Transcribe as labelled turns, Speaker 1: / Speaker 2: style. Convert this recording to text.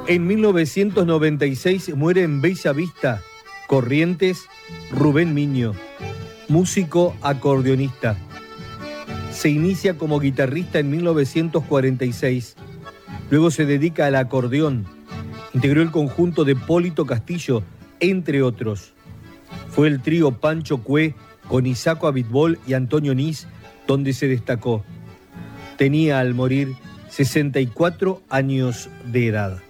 Speaker 1: En 1996 muere en Bella Vista, Corrientes, Rubén Miño, músico acordeonista. Se inicia como guitarrista en 1946. Luego se dedica al acordeón. Integró el conjunto de Polito Castillo, entre otros. Fue el trío Pancho Cue con Isaco Abitbol y Antonio Nis, donde se destacó. Tenía al morir 64 años de edad.